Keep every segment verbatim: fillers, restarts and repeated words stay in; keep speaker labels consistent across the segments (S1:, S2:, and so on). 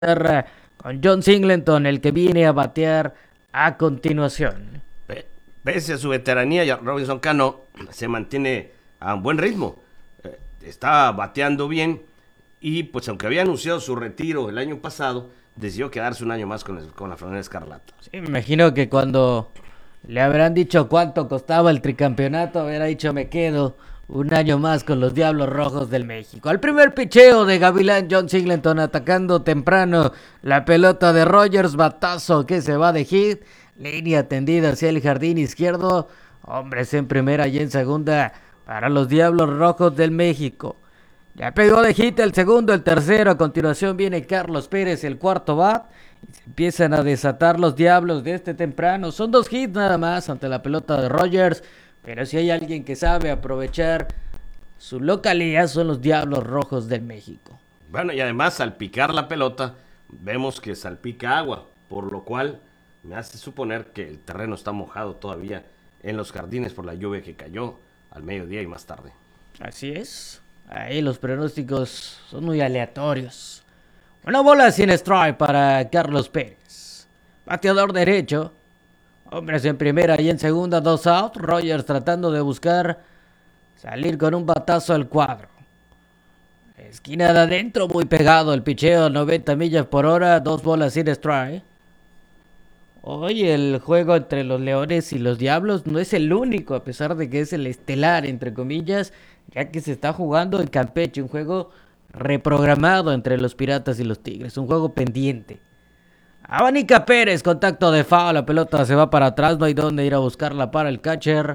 S1: con John Singleton, el que viene a batear a continuación.
S2: Pese a su veteranía, Robinson Cano se mantiene a un buen ritmo. Eh, está bateando bien y pues aunque había anunciado su retiro el año pasado, decidió quedarse un año más con, el, con la Florida Escarlata.
S1: Sí, me imagino que cuando le habrán dicho cuánto costaba el tricampeonato, habrá dicho me quedo un año más con los Diablos Rojos del México. Al primer picheo de Gavilán, John Singleton atacando temprano la pelota de Rogers, batazo que se va de hit, línea tendida hacia el jardín izquierdo, hombres en primera y en segunda para los Diablos Rojos del México. Ya pegó de hit el segundo, el tercero, a continuación viene Carlos Pérez, el cuarto bat, y se empiezan a desatar los Diablos de este temprano. Son dos hits nada más ante la pelota de Rogers, pero si hay alguien que sabe aprovechar su localidad son los Diablos Rojos del México.
S2: Bueno, y además al picar la pelota vemos que salpica agua, por lo cual me hace suponer que el terreno está mojado todavía en los jardines por la lluvia que cayó al mediodía y más tarde.
S1: Así es, ahí los pronósticos son muy aleatorios. Una bola sin strike para Carlos Pérez, bateador derecho. Hombres en primera y en segunda, dos out. Rogers tratando de buscar salir con un batazo al cuadro. Esquina de adentro, muy pegado el picheo, noventa millas por hora, dos bolas sin strike. Hoy el juego entre los Leones y los Diablos no es el único, a pesar de que es el estelar, entre comillas, ya que se está jugando en Campeche, un juego reprogramado entre los Piratas y los Tigres, un juego pendiente. Abanica Pérez, contacto de foul, la pelota se va para atrás, no hay dónde ir a buscarla para el catcher.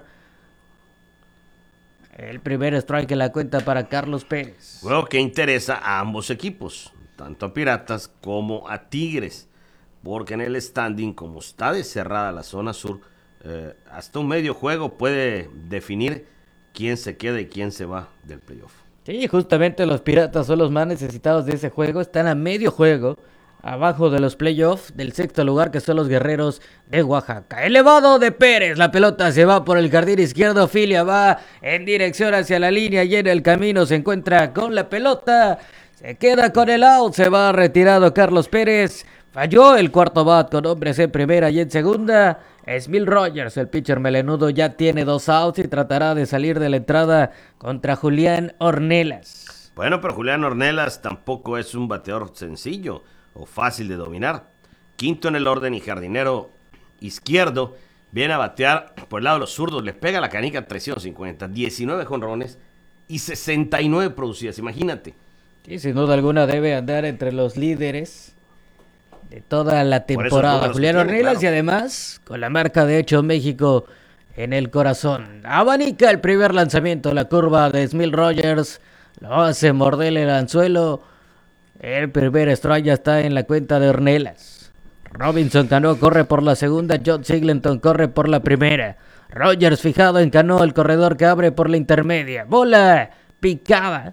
S1: El primer strike en la cuenta para Carlos Pérez.
S2: Juego que interesa a ambos equipos, tanto a Piratas como a Tigres, porque en el standing, como está de cerrada la zona sur, eh, hasta un medio juego puede definir quién se queda y quién se va del playoff.
S1: Sí, justamente los Piratas son los más necesitados de ese juego, están a medio juego, abajo de los playoffs del sexto lugar, que son los Guerreros de Oaxaca. Elevado de Pérez, la pelota se va por el jardín izquierdo, Filia va en dirección hacia la línea y en el camino se encuentra con la pelota, se queda con el out, se va retirado Carlos Pérez, falló el cuarto bat con hombres en primera y en segunda. Smil Rogers, el pitcher melenudo, ya tiene dos outs y tratará de salir de la entrada contra Julián Ornelas.
S2: Bueno, pero Julián Ornelas tampoco es un bateador sencillo o fácil de dominar. Quinto en el orden y jardinero izquierdo, viene a batear por el lado de los zurdos, le pega la canica trescientos cincuenta, diecinueve jonrones y sesenta y nueve producidas, imagínate.
S1: Sí, sin duda alguna debe andar entre los líderes de toda la temporada. Julián Ornelas, claro. Y además con la marca de hecho México en el corazón. Abanica el primer lanzamiento, la curva de Smil Rogers, lo hace morder el anzuelo. El primer strike ya está en la cuenta de Ornelas. Robinson Cano corre por la segunda, John Singleton corre por la primera. Rogers fijado en Cano, el corredor que abre por la intermedia. Bola picada.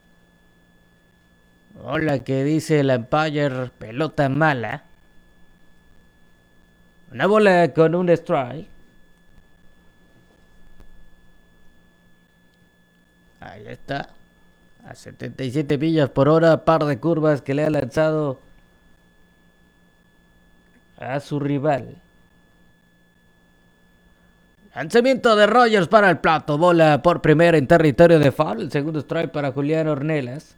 S1: Bola que dice el umpire, pelota mala. Una bola con un strike. Ahí está. A setenta y siete millas por hora, par de curvas que le ha lanzado a su rival. Lanzamiento de Rogers para el plato, bola por primera en territorio de foul, el segundo strike para Julián Ornelas.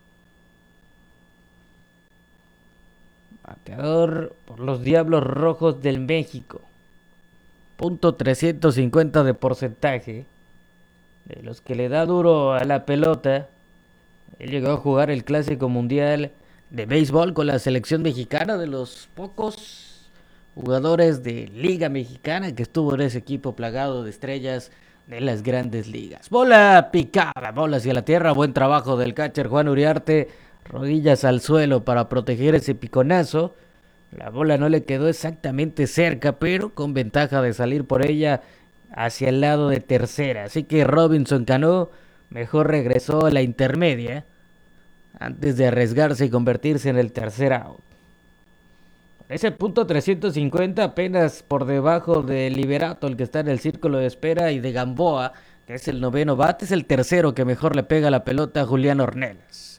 S1: Bateador por los Diablos Rojos del México. Punto trescientos cincuenta de porcentaje. De los que le da duro a la pelota. Él llegó a jugar el Clásico Mundial de Béisbol con la selección mexicana, de los pocos jugadores de Liga Mexicana que estuvo en ese equipo plagado de estrellas de las grandes ligas. Bola picada, bola hacia la tierra, buen trabajo del catcher Juan Uriarte, rodillas al suelo para proteger ese piconazo. La bola no le quedó exactamente cerca, pero con ventaja de salir por ella hacia el lado de tercera. Así que Robinson Cano mejor regresó a la intermedia antes de arriesgarse y convertirse en el tercer out. Ese punto trescientos cincuenta apenas por debajo de Liberato, el que está en el círculo de espera, y de Gamboa, que es el noveno bate, es el tercero que mejor le pega la pelota a Julián Ornelas.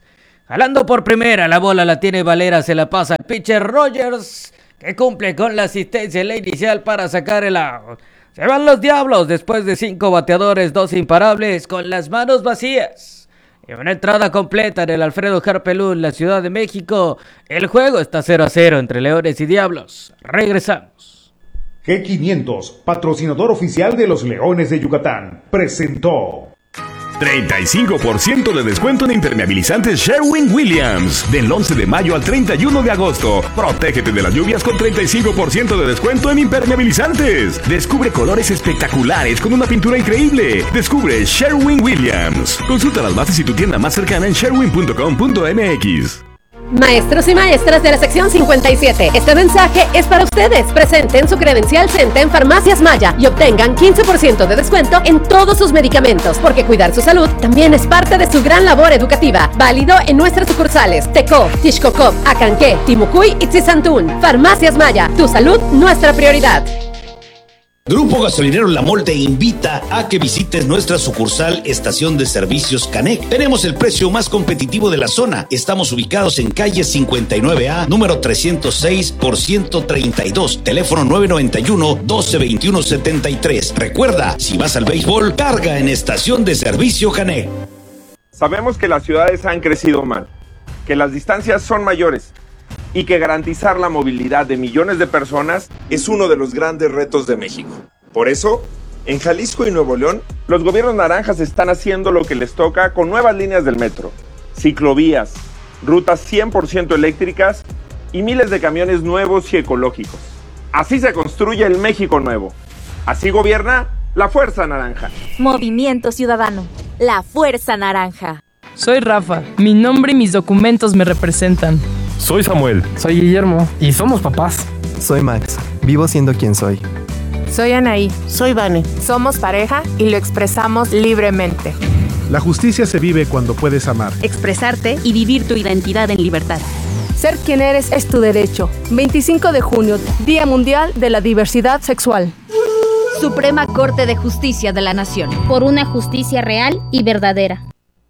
S1: Jalando por primera, la bola la tiene Valera, se la pasa al pitcher Rogers, que cumple con la asistencia en la inicial para sacar el out. Se van los Diablos después de cinco bateadores, dos imparables, con las manos vacías. Y una entrada completa en el Alfredo Harpelú en la Ciudad de México. El juego está cero a cero entre Leones y Diablos. Regresamos.
S3: G quinientos, patrocinador oficial de los Leones de Yucatán, presentó
S4: treinta y cinco por ciento de descuento en impermeabilizantes Sherwin-Williams. Del once de mayo al treinta y uno de agosto. Protégete de las lluvias con treinta y cinco por ciento de descuento en impermeabilizantes. Descubre colores espectaculares con una pintura increíble. Descubre Sherwin-Williams. Consulta las bases y tu tienda más cercana en sherwin punto com punto m x.
S5: Maestros y maestras de la sección cincuenta y siete, este mensaje es para ustedes. Presenten su credencial CENTE en Farmacias Maya y obtengan quince por ciento de descuento en todos sus medicamentos, porque cuidar su salud también es parte de su gran labor educativa. Válido en nuestras sucursales Tecó, Tixcocop, Acanqué, Timucuy y Tzizantún. Farmacias Maya, tu salud, nuestra prioridad.
S6: Grupo Gasolinero La Mol te invita a que visites nuestra sucursal Estación de Servicios Canec. Tenemos el precio más competitivo de la zona. Estamos ubicados en calle cincuenta y nueve A, número trescientos seis por ciento treinta y dos, teléfono nueve noventa y uno, doce veintiuno setenta y tres. Recuerda, si vas al béisbol, carga en Estación de Servicio Canec.
S7: Sabemos que las ciudades han crecido mal, que las distancias son mayores y que garantizar la movilidad de millones de personas es uno de los grandes retos de México. Por eso, en Jalisco y Nuevo León, los gobiernos naranjas están haciendo lo que les toca con nuevas líneas del metro, ciclovías, rutas cien por ciento eléctricas y miles de camiones nuevos y ecológicos. Así se construye el México nuevo. Así gobierna la Fuerza Naranja.
S8: Movimiento Ciudadano, la Fuerza Naranja.
S9: Soy Rafa, mi nombre y mis documentos me representan.
S10: Soy Samuel.
S11: Soy Guillermo.
S10: Y somos papás.
S12: Soy Max. Vivo siendo quien soy.
S13: Soy Anaí.
S14: Soy Vane.
S13: Somos pareja y lo expresamos libremente.
S15: La justicia se vive cuando puedes amar,
S16: expresarte y vivir tu identidad en libertad.
S17: Ser quien eres es tu derecho. veinticinco de junio, Día Mundial de la Diversidad Sexual.
S16: Suprema Corte de Justicia de la Nación.
S18: Por una justicia real y verdadera.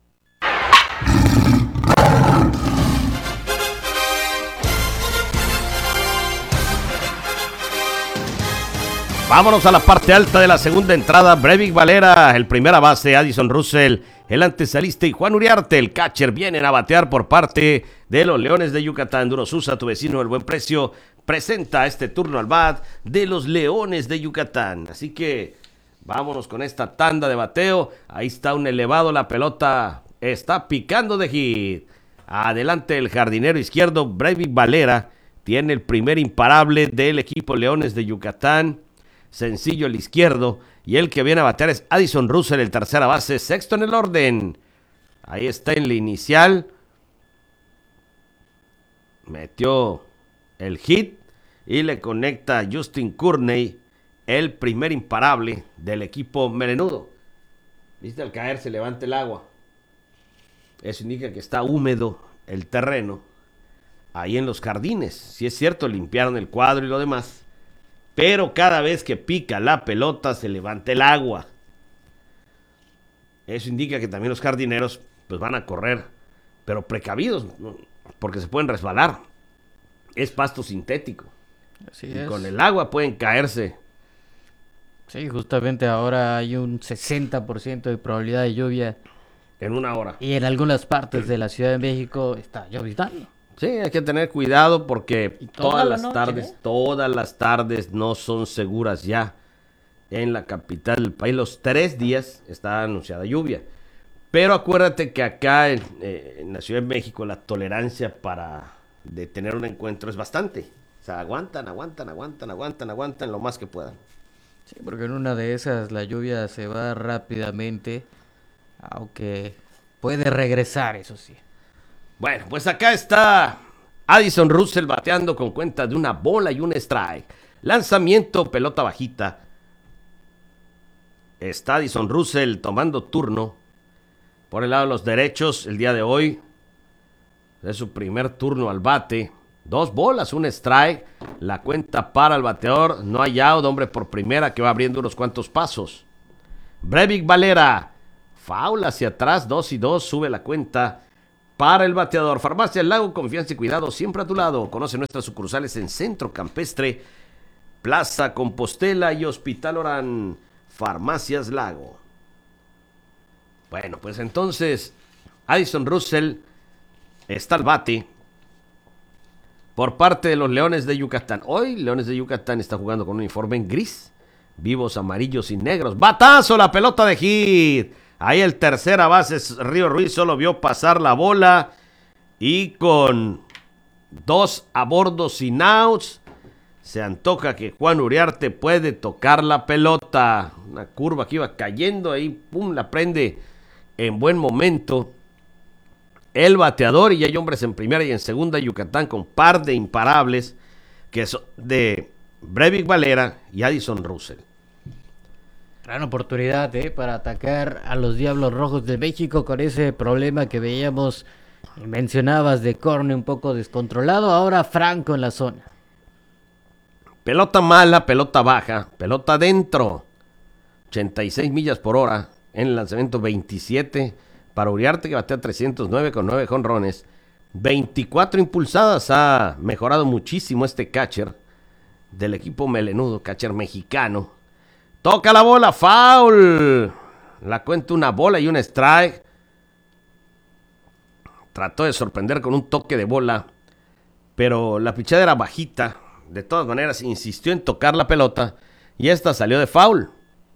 S2: Vámonos a la parte alta de la segunda entrada. Breyvic Valera, el primera base, Addison Russell, el antesalista, y Juan Uriarte, el catcher, vienen a batear por parte de los Leones de Yucatán. Duro Susa, tu vecino del buen precio, presenta este turno al bat de los Leones de Yucatán. Así que vámonos con esta tanda de bateo. Ahí está un elevado, la pelota está picando de hit. Adelante el jardinero izquierdo, Breyvic Valera, tiene el primer imparable del equipo Leones de Yucatán. Sencillo el izquierdo, y el que viene a batear es Addison Russell, el tercera base, sexto en el orden. Ahí está en la inicial. Metió el hit y le conecta a Justin Courtney, el primer imparable del equipo melenudo. Viste, al caer se levanta el agua. Eso indica que está húmedo el terreno ahí en los jardines. Si es cierto, limpiaron el cuadro y lo demás, pero cada vez que pica la pelota se levanta el agua. Eso indica que también los jardineros pues van a correr, pero precavidos, ¿no? Porque se pueden resbalar. Es pasto sintético.
S1: Así
S2: y
S1: es.
S2: Con el agua pueden caerse.
S1: Sí, justamente ahora hay un sesenta por ciento de probabilidad de lluvia.
S2: En una hora.
S1: Y en algunas partes de la Ciudad de México está lloviznando.
S2: Sí, hay que tener cuidado porque
S1: toda
S2: todas las
S1: noche,
S2: tardes,
S1: ¿eh?
S2: todas las tardes no son seguras ya en la capital del país. Los tres días está anunciada lluvia. Pero acuérdate que acá en, eh, en la Ciudad de México la tolerancia para detener un encuentro es bastante. O sea, aguantan, aguantan, aguantan, aguantan, aguantan lo más que puedan.
S1: Sí, porque en una de esas la lluvia se va rápidamente, aunque puede regresar, eso sí.
S2: Bueno, pues acá está Addison Russell bateando con cuenta de una bola y un strike. Lanzamiento, pelota bajita. Está Addison Russell tomando turno por el lado de los derechos el día de hoy. Es su primer turno al bate. Dos bolas, un strike. La cuenta para el bateador. No hay out, hombre por primera que va abriendo unos cuantos pasos. Breyvic Valera. Foul hacia atrás, dos y dos. Sube la cuenta para el bateador. Farmacias Lago, confianza y cuidado siempre a tu lado. Conoce nuestras sucursales en Centro Campestre, Plaza Compostela y Hospital Orán. Farmacias Lago. Bueno, pues entonces Addison Russell está al bate por parte de los Leones de Yucatán. Hoy Leones de Yucatán está jugando con un uniforme en gris, vivos amarillos y negros. ¡Batazo! La pelota de hit. Ahí el tercera base, Río Ruiz, solo vio pasar la bola. Y con dos a bordo sin outs, se antoja que Juan Uriarte puede tocar la pelota. Una curva que iba cayendo ahí, pum, la prende en buen momento el bateador. Y hay hombres en primera y en segunda. Yucatán con par de imparables que son de Breyvic Valera y Addison Russell.
S1: Gran oportunidad ¿eh? para atacar a los Diablos Rojos de México con ese problema que veíamos y mencionabas de Corne un poco descontrolado. Ahora Franco en la zona.
S2: Pelota mala, pelota baja, pelota adentro. ochenta y seis millas por hora en el lanzamiento, veintisiete para Uriarte, que batea trescientos nueve con nueve jonrones. veinticuatro impulsadas. Ha mejorado muchísimo este catcher del equipo melenudo, catcher mexicano. Toca la bola, foul. La cuenta una bola y un strike. Trató de sorprender con un toque de bola, pero la pichada era bajita. De todas maneras, insistió en tocar la pelota y esta salió de foul.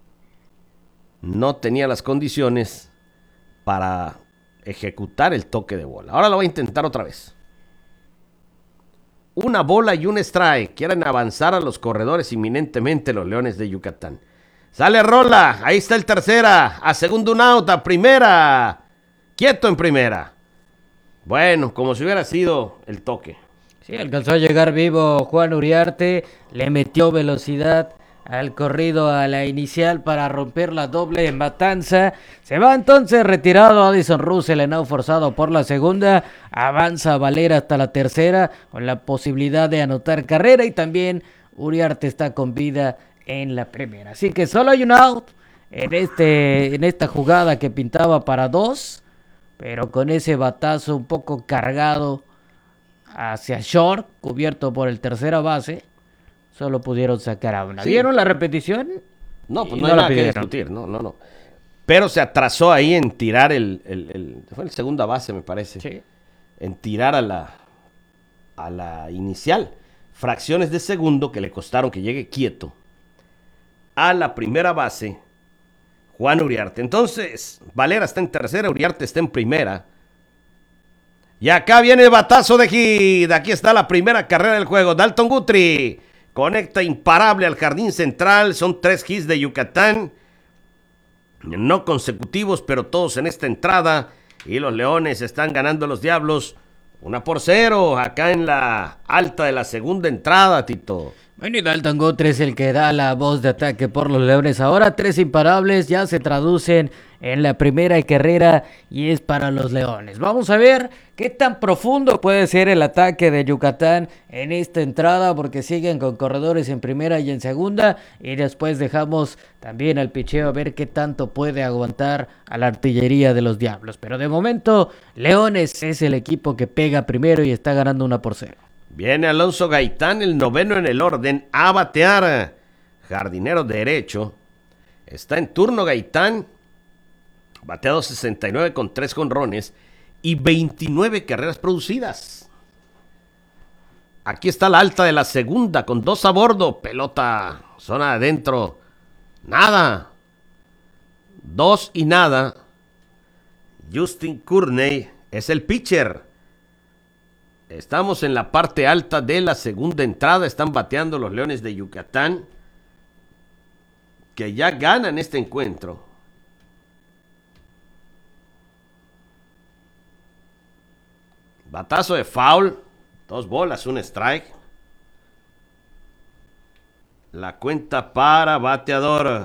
S2: No tenía las condiciones para ejecutar el toque de bola. Ahora lo va a intentar otra vez. Una bola y un strike. Quieren avanzar a los corredores inminentemente los Leones de Yucatán. Sale rola. Ahí está el tercera. A segundo un out. A primera. Quieto en primera. Bueno, como si hubiera sido el toque.
S1: Sí, alcanzó a llegar vivo Juan Uriarte, le metió velocidad al corrido a la inicial para romper la doble en matanza. Se va entonces retirado Addison Russell en out forzado por la segunda. Avanza Valera hasta la tercera con la posibilidad de anotar carrera y también Uriarte está con vida en la primera. Así que solo hay un out en, este, en esta jugada que pintaba para dos, pero con ese batazo un poco cargado hacia short, cubierto por el tercera base, solo pudieron sacar a una. Sí. ¿Vieron la repetición?
S2: No, pues no, no hay nada que discutir, no, no, no. Pero se atrasó ahí en tirar el, el, el fue el segunda base, me parece.
S1: Sí.
S2: En tirar a la, a la inicial. Fracciones de segundo que le costaron que llegue quieto a la primera base Juan Uriarte. Entonces, Valera está en tercera, Uriarte está en primera. Y acá viene el batazo de hit. Aquí está la primera carrera del juego. Dalton Guthrie conecta imparable al jardín central. Son tres hits de Yucatán. No consecutivos, pero todos en esta entrada. Y los Leones están ganando a los Diablos. Una por cero. Acá en la alta de la segunda entrada, Tito.
S1: Bueno, y Dalton Guthrie es el que da la voz de ataque por los Leones. Ahora tres imparables ya se traducen en la primera carrera y es para los Leones. Vamos a ver qué tan profundo puede ser el ataque de Yucatán en esta entrada, porque siguen con corredores en primera y en segunda, y después dejamos también al picheo a ver qué tanto puede aguantar a la artillería de los Diablos. Pero de momento, Leones es el equipo que pega primero y está ganando una por cero.
S2: Viene Alonso Gaitán, el noveno en el orden, a batear. Jardinero derecho. Está en turno Gaitán. Bateado sesenta y nueve con tres jonrones y veintinueve carreras producidas. Aquí está la alta de la segunda con dos a bordo. Pelota, zona adentro. Nada. Dos y nada. Justin Courtney es el pitcher. Estamos en la parte alta de la segunda entrada. Están bateando los Leones de Yucatán, que ya ganan este encuentro. Batazo de foul. Dos bolas, un strike. La cuenta para bateador.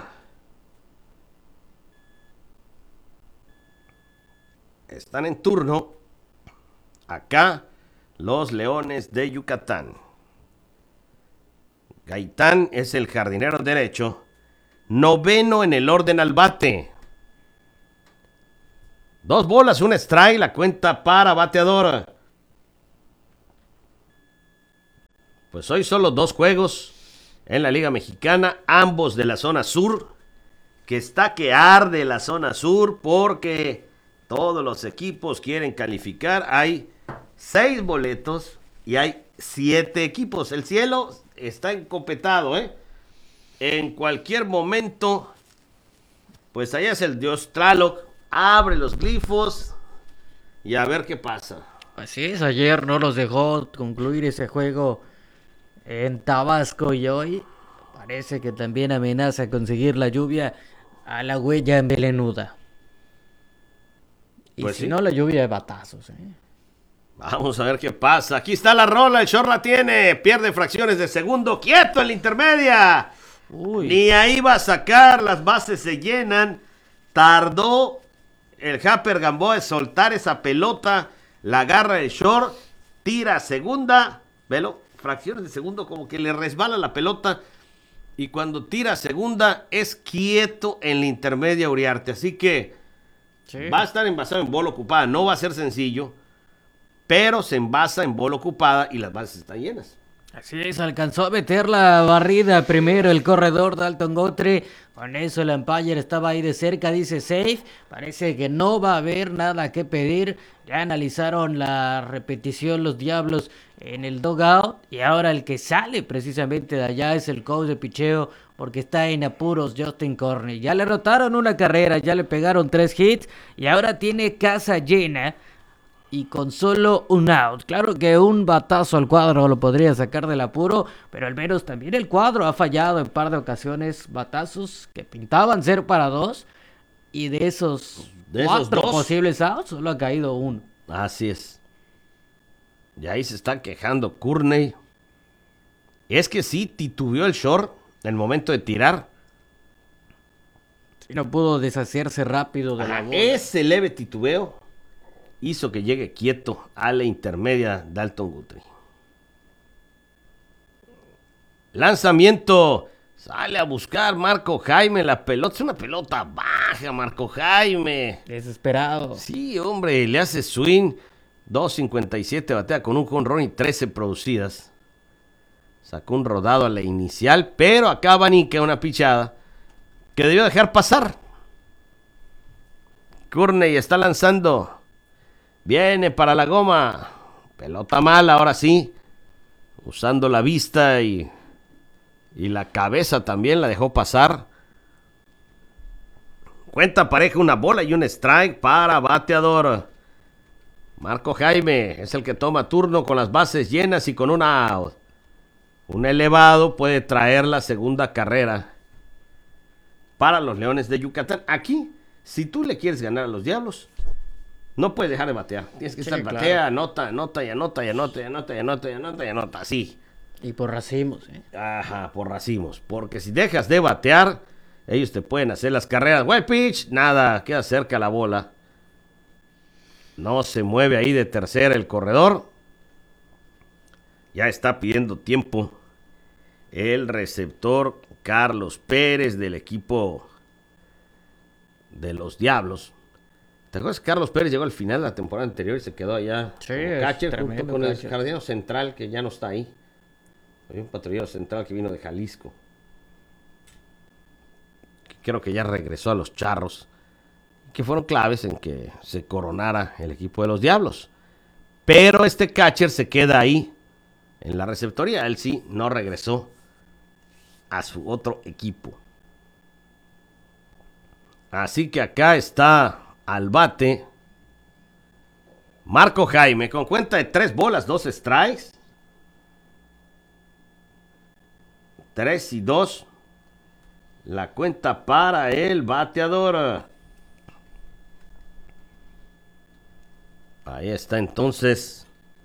S2: Están en turno acá los Leones de Yucatán. Gaitán es el jardinero derecho, noveno en el orden al bate. Dos bolas, un strike, la cuenta para bateador. Pues hoy solo dos juegos en la Liga Mexicana, ambos de la zona sur, que está que arde la zona sur porque todos los equipos quieren calificar. Hay seis boletos y hay siete equipos. El cielo está encopetado, ¿eh? En cualquier momento, pues allá es el dios Tlaloc, abre los glifos y a ver qué pasa.
S1: Así es, ayer no los dejó concluir ese juego en Tabasco y hoy parece que también amenaza conseguir la lluvia a la huella embelenuda. Y
S2: Pues
S1: si
S2: sí.
S1: no, la lluvia de batazos, ¿eh?
S2: Vamos a ver qué pasa. Aquí está la rola, el short la tiene, pierde fracciones de segundo, quieto en la intermedia.
S1: Uy.
S2: Ni ahí va a sacar, las bases se llenan. Tardó el Happer Gamboa en soltar esa pelota, la agarra el short, tira a segunda, velo, fracciones de segundo, como que le resbala la pelota. Y cuando tira a segunda, es quieto en la intermedia Uriarte. Así que sí, va a estar envasado en bola ocupada. No va a ser sencillo, pero se envasa en bola ocupada y las bases están llenas.
S1: Así es, alcanzó a meter la barrida primero el corredor Dalton Guthrie. Con eso el umpire estaba ahí de cerca, dice safe. Parece que no va a haber nada que pedir. Ya analizaron la repetición los Diablos en el dugout. Y ahora el que sale precisamente de allá es el coach de picheo, porque está en apuros Justin Corney. Ya le rotaron una carrera, ya le pegaron tres hits y ahora tiene casa llena. Y con solo un out. Claro que un batazo al cuadro lo podría sacar del apuro, pero al menos también el cuadro ha fallado en par de ocasiones batazos que pintaban ser para dos. Y de esos,
S2: de esos
S1: cuatro
S2: dos
S1: posibles outs, solo ha caído uno.
S2: Así es. Y ahí se está quejando Courtney. Es que sí, titubeó el short en el momento de tirar.
S1: Y no pudo deshacerse rápido de
S2: Ajá,
S1: la bola.
S2: ese leve titubeo hizo que llegue quieto a la intermedia Dalton Guthrie. Lanzamiento. Sale a buscar Marco Jaime la pelota. Es una pelota baja, Marco Jaime.
S1: Desesperado.
S2: Sí, hombre, le hace swing. dos cincuenta y siete batea con un jonrón y trece producidas. Sacó un rodado a la inicial, pero acá Vanica una pichada que debió dejar pasar. Courtney está lanzando. Viene para la goma. Pelota mala, ahora sí. Usando la vista y, y la cabeza también la dejó pasar. Cuenta pareja, una bola y un strike para bateador. Marco Jaime es el que toma turno con las bases llenas y con una out. Un elevado puede traer la segunda carrera para los Leones de Yucatán. Aquí, si tú le quieres ganar a los Diablos, no puedes dejar de batear. Tienes que
S1: Sí,
S2: estar
S1: claro.
S2: batea, anota, anota y anota y anota y anota y anota y anota y anota. Así.
S1: Y por racimos, ¿eh?
S2: Ajá, por racimos. Porque si dejas de batear, ellos te pueden hacer las carreras. Wild pitch, nada, queda cerca la bola. No se mueve ahí de tercera el corredor. Ya está pidiendo tiempo el receptor Carlos Pérez del equipo de los Diablos. ¿Te acuerdas que Carlos Pérez llegó al final de la temporada anterior y se quedó allá
S1: Sí,
S2: como
S1: es
S2: catcher junto
S1: tremendo
S2: con el
S1: catcher.
S2: jardinero central que ya no está ahí? Hay un patrullero central que vino de Jalisco. Creo que ya regresó a los Charros, que fueron claves en que se coronara el equipo de los Diablos. Pero este catcher se queda ahí en la receptoría. Él sí no regresó a su otro equipo. Así que acá está al bate Marco Jaime con cuenta de tres bolas, dos strikes. Tres y dos. La cuenta para el bateador. Ahí está entonces.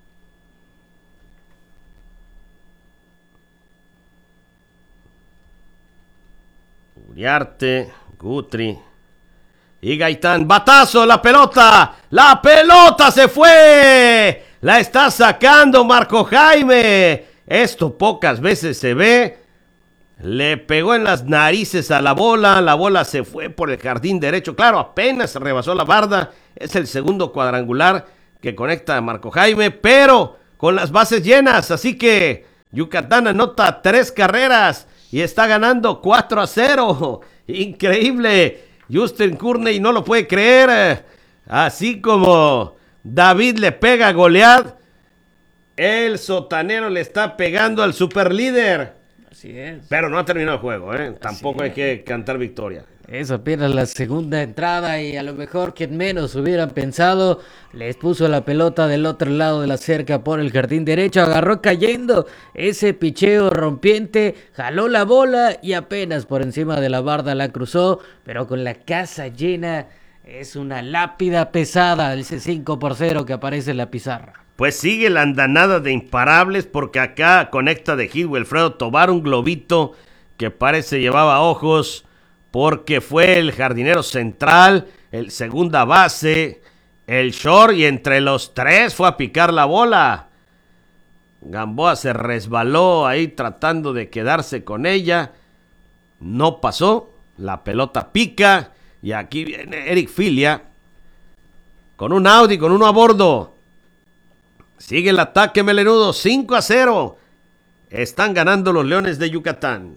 S2: Uriarte, Guthrie y Gaitán. ¡Batazo! ¡La pelota! ¡La pelota se fue! ¡La está sacando Marco Jaime! Esto pocas veces se ve. Le pegó en las narices a la bola. La bola se fue por el jardín derecho. Claro, apenas rebasó la barda. Es el segundo cuadrangular que conecta a Marco Jaime, pero con las bases llenas. Así que Yucatán anota tres carreras y está ganando cuatro a cero. Increíble. Justin Courtney no lo puede creer. Así como David le pega a Goliat, el sotanero le está pegando al superlíder.
S1: Así es.
S2: Pero no ha terminado el juego, ¿eh? Tampoco hay que cantar victoria.
S1: Es apenas la segunda entrada y a lo mejor quien menos hubieran pensado les puso la pelota del otro lado de la cerca por el jardín derecho, agarró cayendo ese picheo rompiente, jaló la bola y apenas por encima de la barda la cruzó, pero con la casa llena es una lápida pesada, ese cinco por cero que aparece en la pizarra.
S2: Pues sigue la andanada de imparables porque acá conecta de hit Wilfredo Tovar un globito que parece llevaba ojos, porque fue el jardinero central, el segunda base, el short, y entre los tres fue a picar la bola. Gamboa se resbaló ahí tratando de quedarse con ella. No pasó, la pelota pica, y aquí viene Eric Filia con un Audi, con uno a bordo. Sigue el ataque melenudo, cinco a cero. Están ganando los Leones de Yucatán.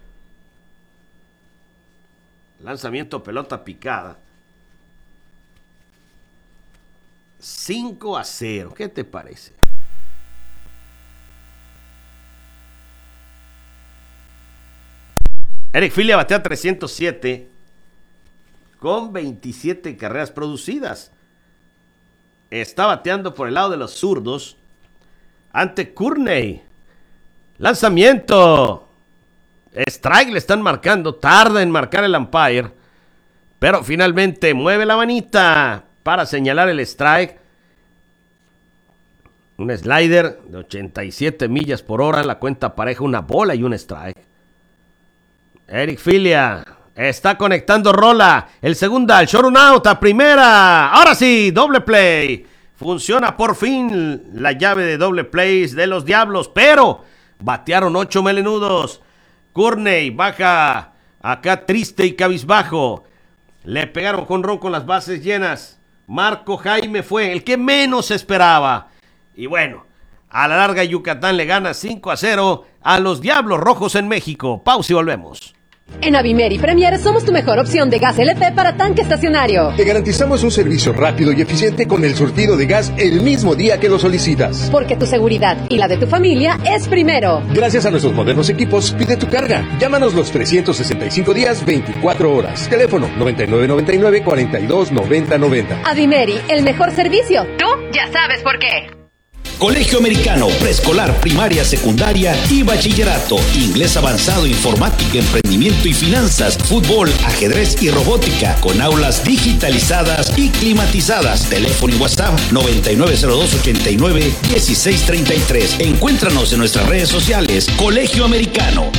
S2: Lanzamiento, pelota picada. cinco a cero. ¿Qué te parece? Eric Filia batea trescientos siete con veintisiete carreras producidas. Está bateando por el lado de los zurdos ante Courtney. Lanzamiento. Strike le están marcando, tarda en marcar el umpire, pero finalmente mueve la manita para señalar el strike. Un slider de ochenta y siete millas por hora, la cuenta pareja, una bola y un strike. Eric Filia está conectando rola, el segunda, el short un out a primera. Ahora sí, doble play. Funciona por fin la llave de doble plays de los Diablos, pero batearon ocho melenudos. Courtney baja acá triste y cabizbajo. Le pegaron jonrón con las bases llenas. Marco Jaime fue el que menos esperaba. Y bueno, a la larga Yucatán le gana cinco a cero a los Diablos Rojos en México. Pausa y volvemos.
S5: En Avimeri Premier somos tu mejor opción de gas L P para tanque estacionario.
S10: Te garantizamos un servicio rápido y eficiente con el surtido de gas el mismo día que lo solicitas.
S5: Porque tu seguridad y la de tu familia es primero.
S10: Gracias a nuestros modernos equipos, pide tu carga. Llámanos los trescientos sesenta y cinco días, veinticuatro horas. Teléfono noventa y nueve noventa y nueve, cuarenta y dos noventa noventa.
S5: Avimeri, el mejor servicio. Tú ya sabes por qué.
S6: Colegio Americano, preescolar, primaria, secundaria y bachillerato. Inglés avanzado, informática, emprendimiento y finanzas, fútbol, ajedrez y robótica, con aulas digitalizadas y climatizadas. Teléfono y WhatsApp noventa y nueve cero dos, ochenta y nueve, dieciséis treinta y tres. Encuéntranos en nuestras redes sociales. Colegio Americano.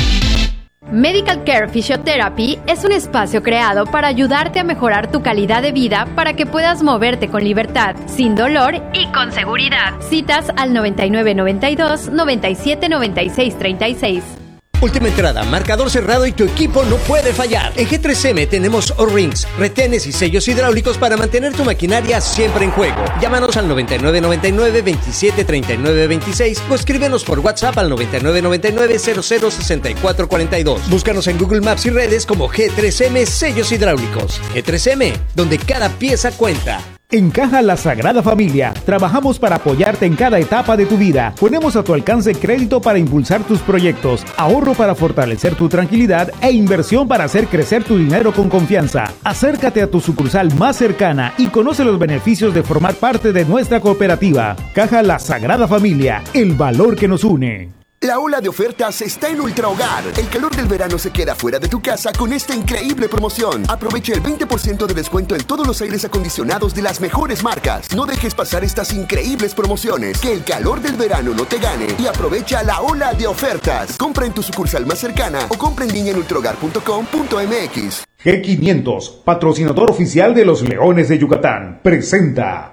S18: Medical Care Physiotherapy es un espacio creado para ayudarte a mejorar tu calidad de vida para que puedas moverte con libertad, sin dolor y con seguridad. Citas al noventa y nueve noventa y dos, noventa y siete noventa y seis treinta y seis.
S11: Última entrada, marcador cerrado y tu equipo no puede fallar. En G tres M tenemos O-Rings, retenes y sellos hidráulicos para mantener tu maquinaria siempre en juego. Llámanos al noventa y nueve noventa y nueve, veintisiete treinta y nueve veintiséis o escríbenos por WhatsApp al noventa y nueve noventa y nueve, cero cero sesenta y cuatro cuarenta y dos. Búscanos en Google Maps y redes como G tres M Sellos Hidráulicos. G tres M, donde cada pieza cuenta.
S3: En Caja La Sagrada Familia, trabajamos para apoyarte en cada etapa de tu vida. Ponemos a tu alcance crédito para impulsar tus proyectos, ahorro para fortalecer tu tranquilidad e inversión para hacer crecer tu dinero con confianza. Acércate a tu sucursal más cercana y conoce los beneficios de formar parte de nuestra cooperativa. Caja La Sagrada Familia, el valor que nos une.
S14: La ola de ofertas está en Ultra Hogar. El calor del verano se queda fuera de tu casa con esta increíble promoción. Aprovecha el veinte por ciento de descuento en todos los aires acondicionados de las mejores marcas. No dejes pasar estas increíbles promociones. Que el calor del verano no te gane y aprovecha la ola de ofertas. Compra en tu sucursal más cercana o compra en línea en ultrahogar punto com punto m x.
S3: G quinientos, patrocinador oficial de los Leones de Yucatán, presenta.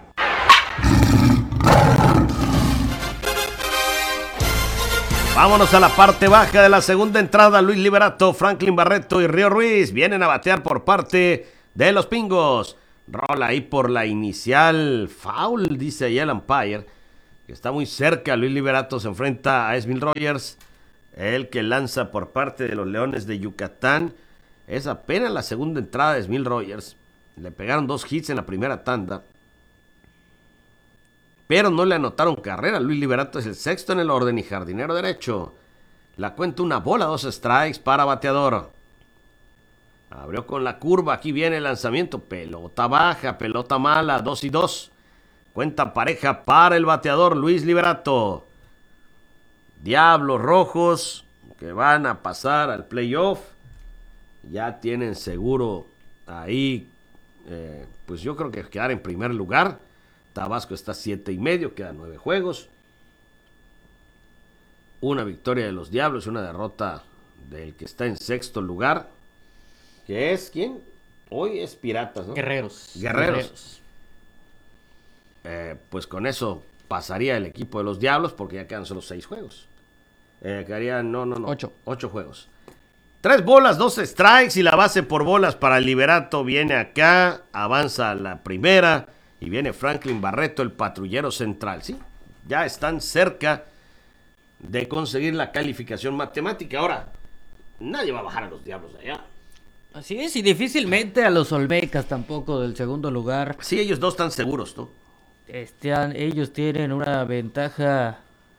S2: Vámonos a la parte baja de la segunda entrada. Luis Liberato, Franklin Barreto y Río Ruiz vienen a batear por parte de los Pingos. Rola ahí por la inicial. Foul, dice ahí el umpire. Que está muy cerca. Luis Liberato se enfrenta a Esmil Rogers. El que lanza por parte de los Leones de Yucatán. Es apenas la segunda entrada de Esmil Rogers. Le pegaron dos hits en la primera tanda. Pero no le anotaron carrera. Luis Liberato es el sexto en el orden y jardinero derecho. La cuenta una bola, dos strikes para bateador. Abrió con la curva. Aquí viene el lanzamiento. Pelota baja, pelota mala, dos y dos. Cuenta pareja para el bateador Luis Liberato. Diablos Rojos que van a pasar al playoff. Ya tienen seguro ahí, eh, pues yo creo que quedar en primer lugar. Tabasco está siete y medio, quedan nueve juegos. Una victoria de los Diablos y una derrota del que está en sexto lugar. ¿Que es quién? Hoy es Piratas, ¿no?
S1: Guerreros.
S2: Guerreros.
S1: Guerreros.
S2: Eh, pues con eso pasaría el equipo de los Diablos porque ya quedan solo seis juegos. Eh, quedarían, no, no, no.
S1: Ocho.
S2: Ocho juegos. Tres bolas, dos strikes y la base por bolas para el Liberato viene acá. Avanza a la primera y viene Franklin Barreto, el patrullero central. Sí, ya están cerca de conseguir la calificación matemática. Ahora, nadie va a bajar a los Diablos de allá.
S1: Así es, y difícilmente a los Olmecas tampoco del segundo lugar.
S2: Sí, ellos dos están seguros, ¿no?
S1: Están, ellos tienen una ventaja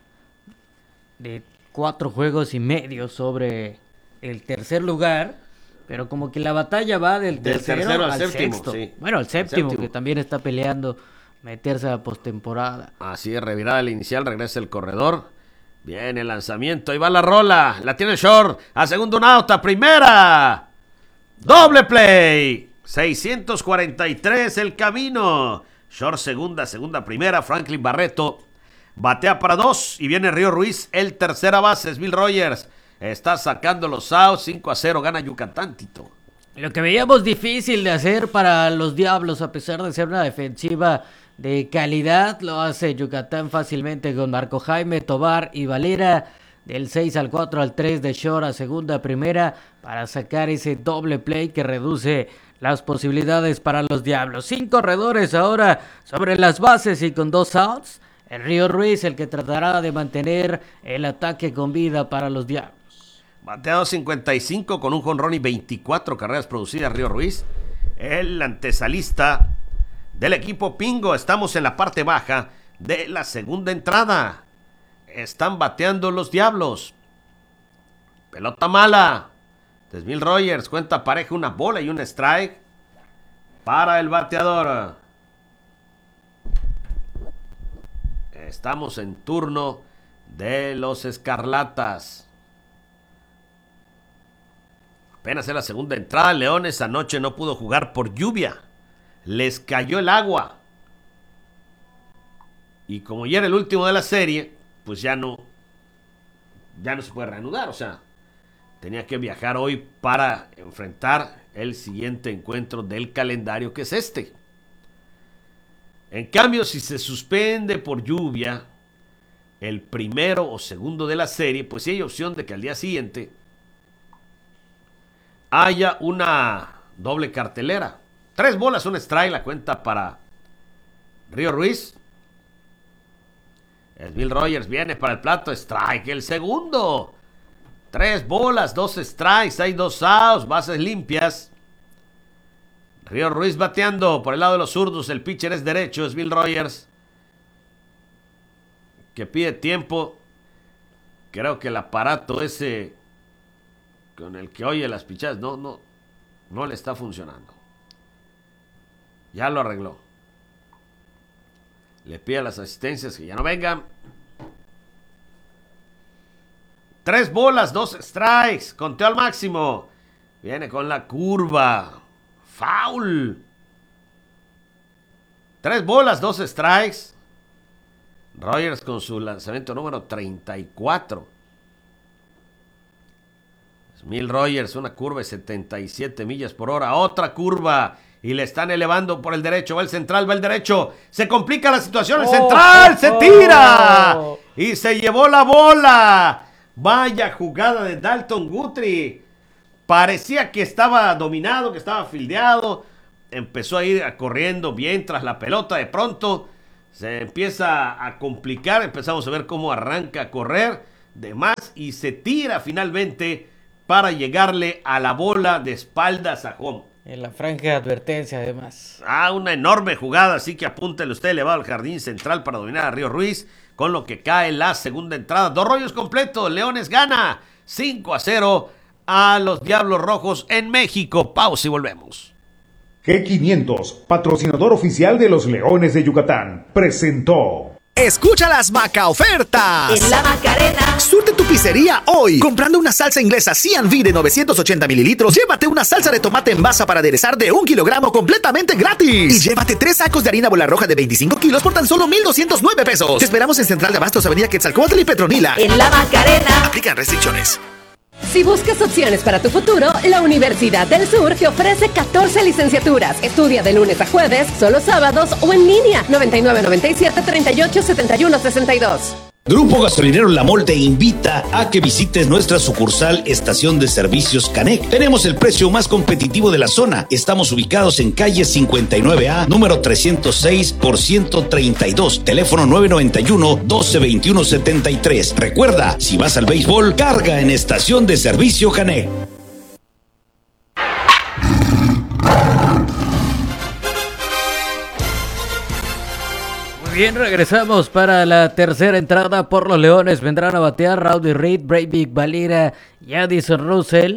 S1: de cuatro juegos y medio sobre el tercer lugar, pero como que la batalla va del,
S2: del
S1: tercero,
S2: tercero al, al
S1: séptimo,
S2: séptimo. Sí.
S1: Bueno, al séptimo,
S2: séptimo,
S1: que también está peleando meterse a postemporada.
S2: Así es, revirada el inicial, regresa el corredor. Viene el lanzamiento, ahí va la rola, la tiene el short, a segundo un out, a primera. Doble play, seiscientos cuarenta y tres el camino. Short segunda, segunda primera, Franklin Barreto batea para dos y viene Río Ruiz, el tercera base, Esmil Rogers. Está sacando los outs, cinco a cero, gana Yucatán, Tito.
S1: Lo que veíamos difícil de hacer para los Diablos, a pesar de ser una defensiva de calidad, lo hace Yucatán fácilmente con Marco Jaime, Tobar y Valera. Del seis al cuatro al tres de short a segunda primera para sacar ese doble play que reduce las posibilidades para los Diablos. Cinco corredores ahora sobre las bases y con dos outs. El Río Ruiz, el que tratará de mantener el ataque con vida para los Diablos.
S2: Bateado cincuenta y cinco con un jonrón y veinticuatro carreras producidas Río Ruiz. El antesalista del equipo Pingo. Estamos en la parte baja de la segunda entrada. Están bateando los Diablos. Pelota mala. Esmil Rogers cuenta pareja, una bola y un strike para el bateador. Estamos en turno de los Escarlatas. Apenas en la segunda entrada. Leones anoche no pudo jugar por lluvia. Les cayó el agua. Y como ya era el último de la serie, pues ya no, ya no se puede reanudar. O sea, tenía que viajar hoy para enfrentar el siguiente encuentro del calendario, que es este. En cambio, si se suspende por lluvia el primero o segundo de la serie, pues sí hay opción de que al día siguiente haya una doble cartelera. Tres bolas, un strike, la cuenta para Río Ruiz. Esmil Rogers viene para el plato, strike el segundo. Tres bolas, dos strikes, hay dos outs, bases limpias. Río Ruiz bateando por el lado de los zurdos, el pitcher es derecho, Esmil Rogers, que pide tiempo. Creo que el aparato ese con el que oye las pichadas no, no, no le está funcionando. Ya lo arregló. Le pide a las asistencias que ya no vengan. Tres bolas, dos strikes. Conteo al máximo. Viene con la curva. Foul. Tres bolas, dos strikes. Rogers con su lanzamiento número treinta y cuatro. Esmil Rogers, una curva de setenta y siete millas por hora. Otra curva. Y le están elevando por el derecho. Va el central, va el derecho. Se complica la situación. El central se tira. Y se llevó la bola. Vaya jugada de Dalton Guthrie. Parecía que estaba dominado, que estaba fildeado. empezó a ir corriendo bien tras la pelota. De pronto se empieza a complicar. Empezamos a ver cómo arranca a correr de más y se tira finalmente para llegarle a la bola de espaldas a home.
S1: En la franja de advertencia, además.
S2: Ah, una enorme jugada, así que apúntele usted elevado al jardín central para dominar a Río Ruiz, con lo que cae la segunda entrada. Dos rollos completos, Leones gana cinco a cero a los Diablos Rojos en México. Pausa y volvemos.
S3: G quinientos, patrocinador oficial de los Leones de Yucatán, presentó...
S19: Escucha las Maca ofertas.
S8: En la Macarena.
S19: Surte tu pizzería hoy. Comprando una salsa inglesa C and V de novecientos ochenta mililitros, llévate una salsa de tomate en masa para aderezar de un kilogramo completamente gratis. Y llévate tres sacos de harina bola roja de veinticinco kilos por tan solo mil doscientos nueve pesos. Te esperamos en Central de Abastos, Avenida Quetzalcóatl y Petronila.
S8: En la Macarena.
S19: Aplican restricciones.
S5: Si buscas opciones para tu futuro, la Universidad del Sur te ofrece catorce licenciaturas. Estudia de lunes a jueves, solo sábados o en línea. noventa y nueve noventa y siete treinta y ocho setenta y uno sesenta y dos.
S6: Grupo Gasolinero La Mol te invita a que visites nuestra sucursal Estación de Servicios Canec. Tenemos el precio más competitivo de la zona. Estamos ubicados en calle cincuenta y nueve A, número trescientos seis por ciento treinta y dos. Teléfono nueve noventa y uno, doce veintiuno setenta y tres. Recuerda, si vas al béisbol, carga en Estación de Servicio Canec.
S1: Bien, regresamos para la tercera entrada por los Leones. Vendrán a batear Rowdy Reed, Breivik Valera y Addison Russell.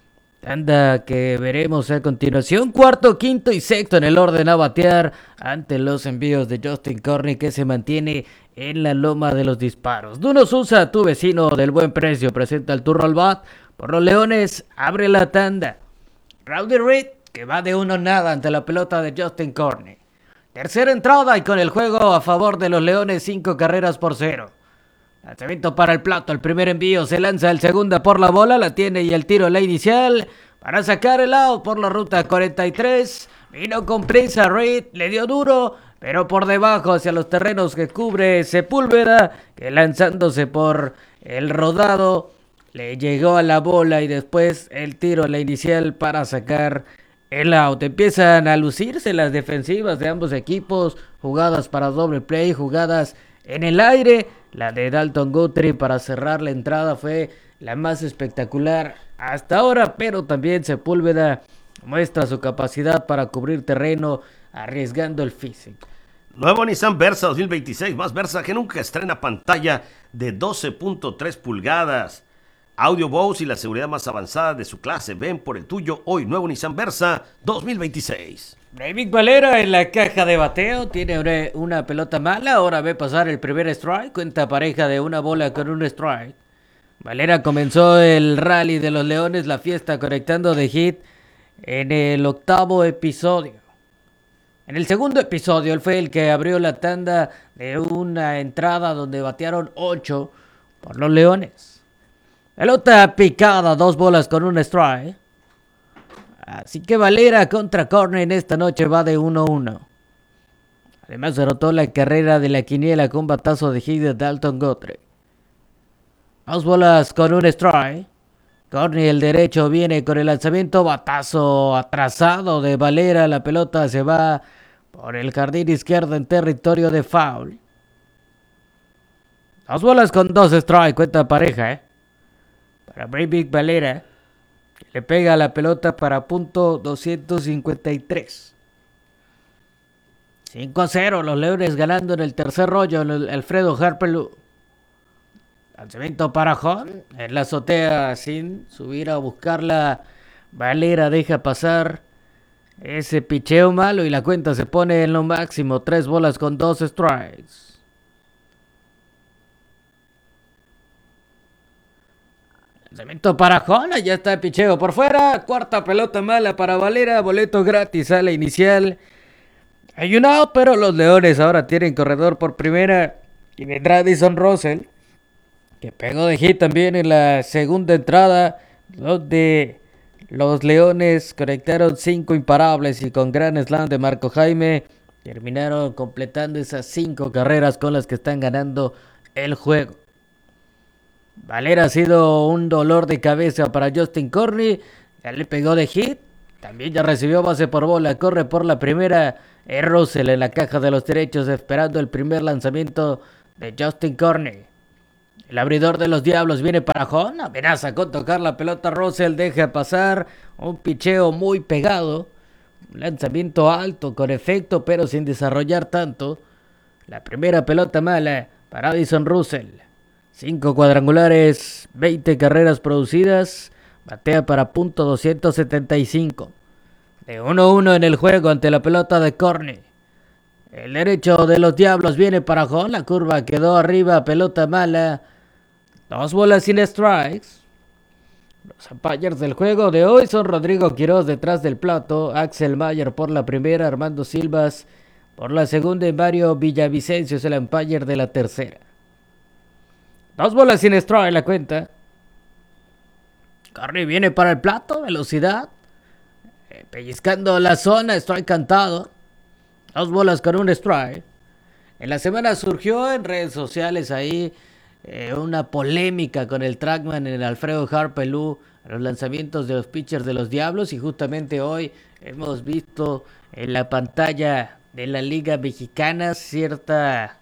S1: Tanda que veremos a continuación. Cuarto, quinto y sexto en el orden a batear ante los envíos de Justin Corney, que se mantiene en la loma de los disparos. Duno Souza, tu vecino del buen precio, presenta el turno al bat. Por los Leones, abre la tanda. Rowdy Reed, que va de uno nada ante la pelota de Justin Corney. Tercera entrada y con el juego a favor de los Leones, cinco carreras por cero. Lanzamiento para el plato, el primer envío, se lanza el segunda por la bola, la tiene y el tiro en la inicial para sacar el out por la ruta cuarenta y tres. Vino con prisa Reed, le dio duro, pero por debajo hacia los terrenos que cubre Sepúlveda, que lanzándose por el rodado le llegó a la bola y después el tiro en la inicial para sacar el out. Empiezan a lucirse las defensivas de ambos equipos, jugadas para doble play, jugadas en el aire. La de Dalton Guthrie para cerrar la entrada fue la más espectacular hasta ahora, pero también Sepúlveda muestra su capacidad para cubrir terreno arriesgando el físico.
S2: Nuevo Nissan Versa dos mil veintiséis, más Versa que nunca, estrena pantalla de doce punto tres pulgadas. Audio Bose y la seguridad más avanzada de su clase. Ven por el tuyo hoy. Nuevo Nissan Versa dos mil veintiséis.
S1: Breivik Valera en la caja de bateo. Tiene una, una pelota mala. Ahora ve pasar el primer strike. Cuenta pareja de una bola con un strike. Valera comenzó el rally de los Leones, la fiesta, conectando de hit en el octavo episodio. En el segundo episodio, él fue el que abrió la tanda de una entrada donde batearon ocho por los Leones. Pelota picada, dos bolas con un strike. Así que Valera contra Corney en esta noche va de uno uno. Además derrotó la carrera de la quiniela con batazo de hit de Dalton Guthrie. Dos bolas con un strike. Corney, el derecho, viene con el lanzamiento, batazo atrasado de Valera. La pelota se va por el jardín izquierdo en territorio de foul. Dos bolas con dos strike, cuenta pareja, eh. Para Breivik Valera, que le pega la pelota para punto doscientos cincuenta y tres. cinco a cero, los Leones ganando en el tercer rollo, en el Alfredo Harpelú. Lanzamiento para home, en la azotea sin subir a buscarla. Valera deja pasar ese picheo malo y la cuenta se pone en lo máximo. Tres bolas con dos strikes. Lanzamiento para Jona, ya está el picheo por fuera. Cuarta pelota mala para Valera. Boleto gratis a la inicial. Hay un out, pero los Leones ahora tienen corredor por primera. Y vendrá Addison Russell, que pegó de hit también en la segunda entrada, donde los Leones conectaron cinco imparables y con gran slam de Marco Jaime terminaron completando esas cinco carreras con las que están ganando el juego. Valera ha sido un dolor de cabeza para Justin Corney. Ya le pegó de hit También ya recibió base por bola, corre por la primera. Es Russell en la caja de los derechos esperando el primer lanzamiento de Justin Corney. El abridor de los Diablos viene para home, amenaza con tocar la pelota. Russell deja pasar un picheo muy pegado. Un lanzamiento alto con efecto pero sin desarrollar tanto. La primera pelota mala para Addison Russell. Cinco cuadrangulares, veinte carreras producidas. Batea para punto doscientos setenta y cinco. De uno a uno en el juego ante la pelota de Corney. El derecho de los Diablos viene para home. La curva quedó arriba, pelota mala. Dos bolas sin strikes. Los umpires del juego de hoy son Rodrigo Quiroz detrás del plato, Axel Mayer por la primera, Armando Silvas por la segunda y Mario Villavicencio es el umpire de la tercera. Dos bolas sin strike la cuenta. Corney viene para el plato, velocidad. Eh, pellizcando la zona, strike cantado. Dos bolas con un strike. En la semana surgió en redes sociales ahí eh, una polémica con el trackman en el Alfredo Harpelú, los lanzamientos de los pitchers de los Diablos, y justamente hoy hemos visto en la pantalla de la Liga Mexicana cierta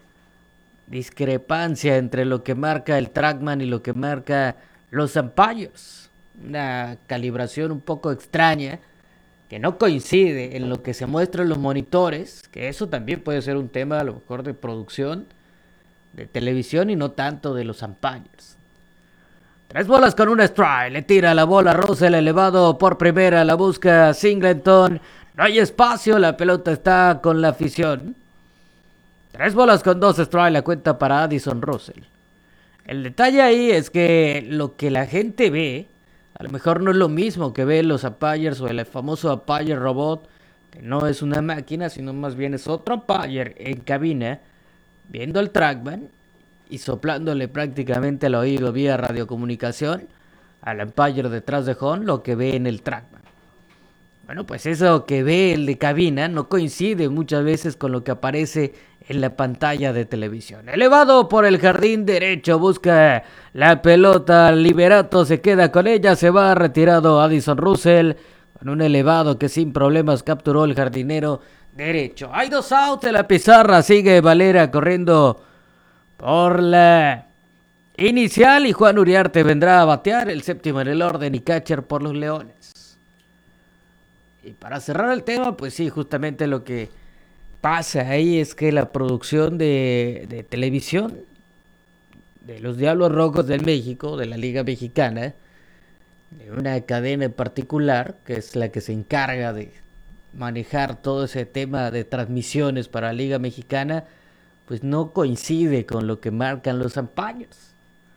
S1: discrepancia entre lo que marca el trackman y lo que marca los umpires. Una calibración un poco extraña que no coincide en lo que se muestra en los monitores, que eso también puede ser un tema a lo mejor de producción de televisión y no tanto de los umpires. Tres bolas con un strike, le tira la bola Russell elevado por primera, la busca Singleton, no hay espacio, la pelota está con la afición. Tres bolas con dos strike, la cuenta para Addison Russell. El detalle ahí es que lo que la gente ve, a lo mejor no es lo mismo que ven los umpires o el famoso umpire robot, que no es una máquina, sino más bien es otro umpire en cabina, viendo el trackman y soplándole prácticamente al oído vía radiocomunicación al umpire detrás de home lo que ve en el trackman. Bueno, pues eso que ve el de cabina no coincide muchas veces con lo que aparece en la pantalla de televisión. Elevado por el jardín derecho, busca la pelota, Liberato se queda con ella, se va retirado Addison Russell con un elevado que sin problemas capturó el jardinero derecho. Hay dos outs en la pizarra, sigue Valera corriendo por la inicial y Juan Uriarte vendrá a batear, el séptimo en el orden y catcher por los Leones. Y para cerrar el tema, pues sí, justamente lo que pasa ahí es que la producción de, de televisión de los Diablos Rojos del México, de la Liga Mexicana, de una cadena en particular, que es la que se encarga de manejar todo ese tema de transmisiones para la Liga Mexicana, pues no coincide con lo que marcan los umpires.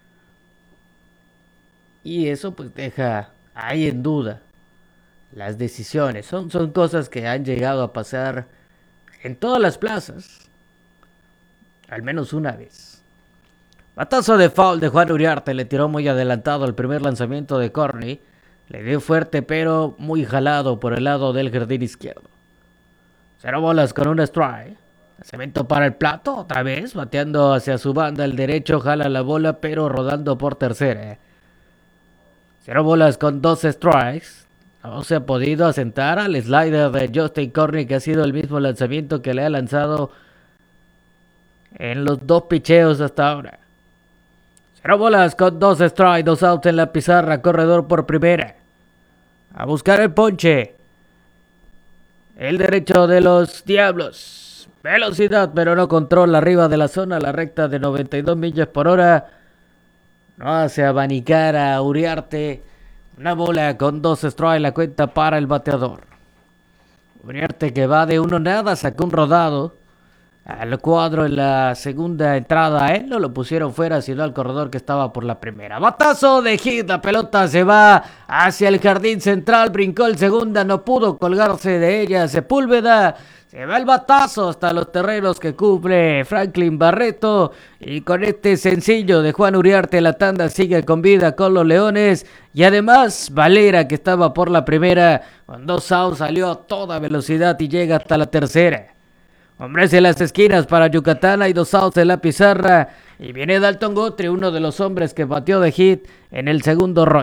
S1: Y eso pues deja ahí en duda las decisiones. Son, son cosas que han llegado a pasar en todas las plazas, al menos una vez. Batazo de foul de Juan Uriarte, le tiró muy adelantado el primer lanzamiento de Corney. Le dio fuerte pero muy jalado por el lado del jardín izquierdo. Cero bolas con un strike. Lanzamiento para el plato, otra vez, bateando hacia su banda el derecho, jala la bola pero rodando por tercera. Cero bolas con dos strikes. No se ha podido asentar al slider de Justin Corney, que ha sido el mismo lanzamiento que le ha lanzado en los dos picheos hasta ahora. Cero bolas con dos strikes, dos outs en la pizarra, corredor por primera. A buscar el ponche. El derecho de los Diablos. Velocidad, pero no control arriba de la zona, la recta de noventa y dos millas por hora. No hace abanicar a Uriarte. Una bola con dos strikes, la cuenta para el bateador. Uriarte que va de uno nada, sacó un rodado al cuadro en la segunda entrada. A él no lo pusieron fuera, sino al corredor que estaba por la primera. Batazo de hit, la pelota se va hacia el jardín central, brincó el segunda, no pudo colgarse de ella Sepúlveda. Se va el batazo hasta los terrenos que cubre Franklin Barreto. Y con este sencillo de Juan Uriarte, la tanda sigue con vida con los Leones. Y además, Valera, que estaba por la primera, con dos outs, salió a toda velocidad y llega hasta la tercera. Hombres en las esquinas para Yucatán, hay dos outs en la pizarra. Y viene Dalton Guthrie, uno de los hombres que batió de hit en el segundo rollo.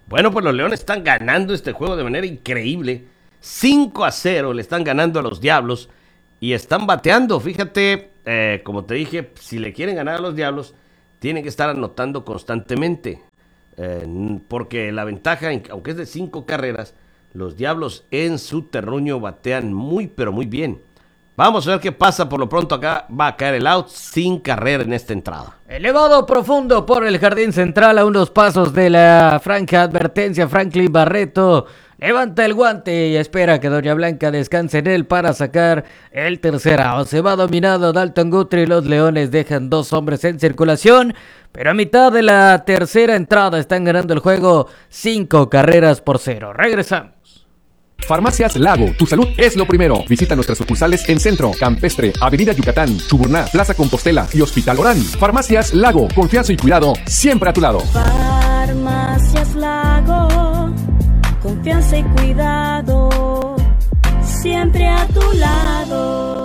S2: Bueno, pues los Leones están ganando este juego de manera increíble. cinco a cero le están ganando a los Diablos y están bateando. Fíjate, eh, como te dije, si le quieren ganar a los Diablos, tienen que estar anotando constantemente. Eh, porque la ventaja, aunque es de cinco carreras, los Diablos en su terruño batean muy, pero muy bien. Vamos a ver qué pasa. Por lo pronto acá va a caer el out sin carrera en esta entrada.
S1: Elevado profundo por el jardín central a unos pasos de la franja advertencia. Franklin Barreto levanta el guante y espera que Doña Blanca descanse en él para sacar el tercer out. Se va dominado Dalton Guthrie. Los Leones dejan dos hombres en circulación, pero a mitad de la tercera entrada están ganando el juego cinco carreras por cero. Regresamos.
S10: Farmacias Lago, tu salud es lo primero. Visita nuestras sucursales en Centro, Campestre, Avenida Yucatán, Chuburná, Plaza Compostela y Hospital Orán. Farmacias Lago, confianza y cuidado siempre a tu lado.
S20: Farmacias Lago, confianza y cuidado siempre a tu lado.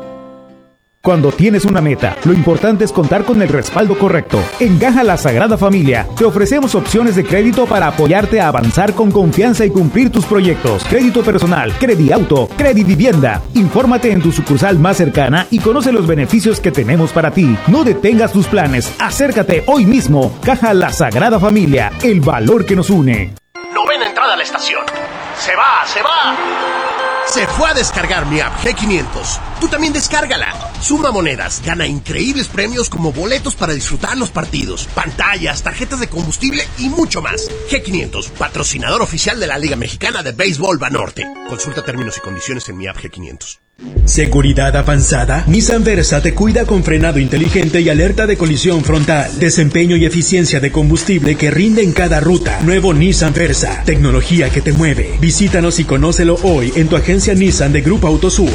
S3: Cuando tienes una meta, lo importante es contar con el respaldo correcto. En Caja La Sagrada Familia te ofrecemos opciones de crédito para apoyarte a avanzar con confianza y cumplir tus proyectos. Crédito personal, Crediauto, Credivivienda. Infórmate en tu sucursal más cercana y conoce los beneficios que tenemos para ti. No detengas tus planes, acércate hoy mismo. Caja La Sagrada Familia, el valor que nos une.
S21: Novena entrada a la estación. Se va, se va. Se fue a descargar mi app G quinientos. Tú también descárgala. Suma monedas, gana increíbles premios como boletos para disfrutar los partidos, pantallas, tarjetas de combustible y mucho más. G quinientos, patrocinador oficial de la Liga Mexicana de Béisbol Banorte. Consulta términos y condiciones en mi app G quinientos.
S22: ¿Seguridad avanzada? Nissan Versa te cuida con frenado inteligente y alerta de colisión frontal. Desempeño y eficiencia de combustible que rinde en cada ruta. Nuevo Nissan Versa. Tecnología que te mueve. Visítanos y conócelo hoy en tu agencia Nissan de Grupo Autosur.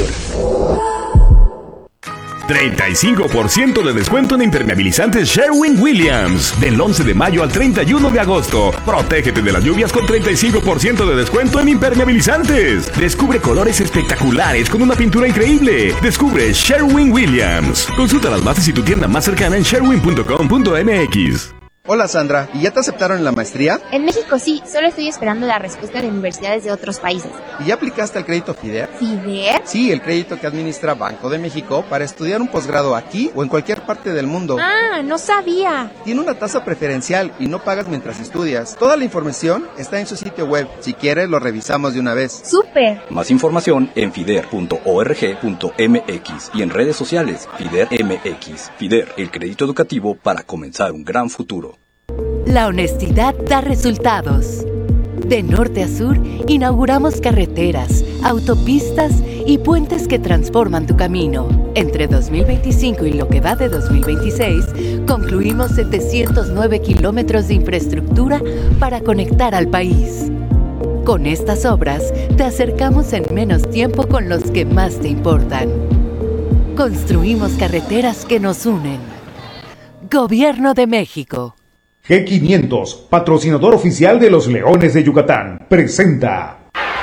S4: treinta y cinco por ciento de descuento en impermeabilizantes Sherwin-Williams. Del once de mayo al treinta y uno de agosto. Protégete de las lluvias con treinta y cinco por ciento de descuento en impermeabilizantes. Descubre colores espectaculares con una pintura increíble. Descubre Sherwin-Williams. Consulta las bases y tu tienda más cercana en sherwin punto com punto m x.
S23: Hola Sandra, ¿y ya te aceptaron en la maestría?
S24: En México sí, solo estoy esperando la respuesta de universidades de otros países.
S23: ¿Y ya aplicaste al crédito FIDER?
S24: ¿FIDER?
S23: Sí, el crédito que administra Banco de México para estudiar un posgrado aquí o en cualquier parte del mundo.
S24: Ah, no sabía.
S23: Tiene una tasa preferencial y no pagas mientras estudias. Toda la información está en su sitio web. Si quieres, lo revisamos de una vez.
S24: ¡Súper!
S25: Más información en fider punto org punto m x y en redes sociales FIDER M X. FIDER, el crédito educativo para comenzar un gran futuro.
S26: La honestidad da resultados. De norte a sur, inauguramos carreteras, autopistas y puentes que transforman tu camino. Entre dos mil veinticinco y lo que va de dos mil veintiséis, concluimos setecientos nueve kilómetros de infraestructura para conectar al país. Con estas obras, te acercamos en menos tiempo con los que más te importan. Construimos carreteras que nos unen. Gobierno de México.
S3: G quinientos, patrocinador oficial de los Leones de Yucatán, presenta.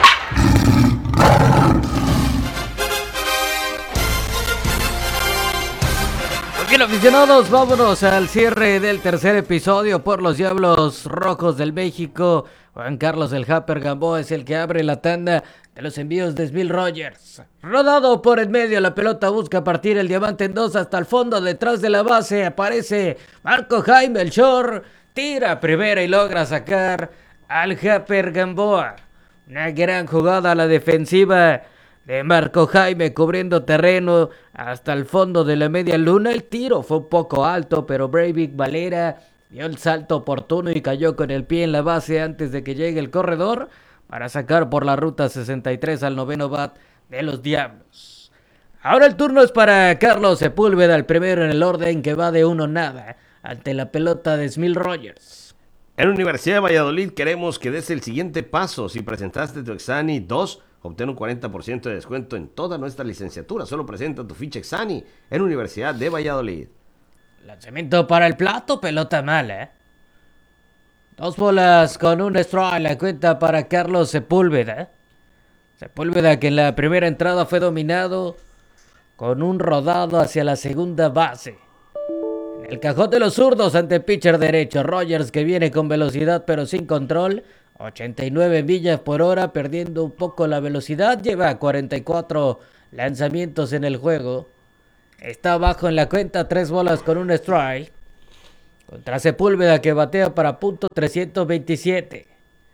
S1: Bien, aficionados, vámonos al cierre del tercer episodio por los Diablos Rojos del México. Juan Carlos el Happer Gamboa es el que abre la tanda de los envíos de Smil Rogers. Rodado por el medio, la pelota busca partir el diamante en dos hasta el fondo. Detrás de la base aparece Marco Jaime el Short. Tira a primera y logra sacar al Happer Gamboa. Una gran jugada a la defensiva de Marco Jaime cubriendo terreno hasta el fondo de la media luna. El tiro fue un poco alto, pero Breivik Valera dio el salto oportuno y cayó con el pie en la base antes de que llegue el corredor para sacar por la ruta sesenta y tres al noveno bat de los Diablos. Ahora el turno es para Carlos Sepúlveda, el primero en el orden que va de uno nada ante la pelota de Smil Rogers.
S2: En Universidad de Valladolid queremos que des el siguiente paso. Si presentaste tu Exani dos, obtén un cuarenta por ciento de descuento en toda nuestra licenciatura. Solo presenta tu ficha Exani en Universidad de Valladolid.
S1: Lanzamiento para el plato, pelota mala, ¿eh? Dos bolas con un strike, la cuenta para Carlos Sepúlveda. Sepúlveda que en la primera entrada fue dominado con un rodado hacia la segunda base. En El cajón de los zurdos ante pitcher derecho. Rogers, que viene con velocidad pero sin control. ochenta y nueve millas por hora, perdiendo un poco la velocidad. Lleva cuarenta y cuatro lanzamientos en el juego. Está abajo en la cuenta, tres bolas con un strike. Contra Sepúlveda, que batea para punto trescientos veintisiete.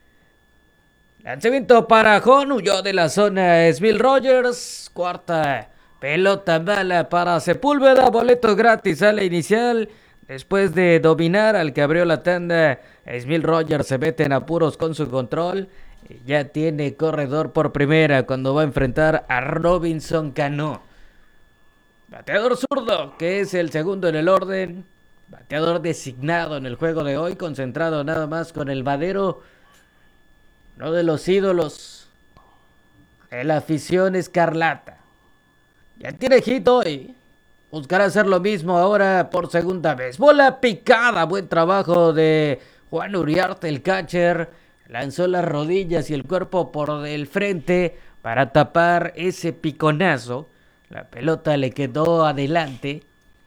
S1: Lanzamiento para Jon, huyó de la zona Smil Rogers. Cuarta pelota mala para Sepúlveda. Boletos gratis a la inicial. Después de dominar al que abrió la tanda, Smil Rogers se mete en apuros con su control. Y ya tiene corredor por primera cuando va a enfrentar a Robinson Cano. Bateador zurdo, que es el segundo en el orden. Bateador designado en el juego de hoy, concentrado nada más con el madero. Uno de los ídolos de la afición escarlata. Ya tiene hit hoy. Buscará hacer lo mismo ahora por segunda vez. Bola picada. Buen trabajo de Juan Uriarte, el catcher. Lanzó las rodillas y el cuerpo por el frente para tapar ese piconazo. La pelota le quedó adelante.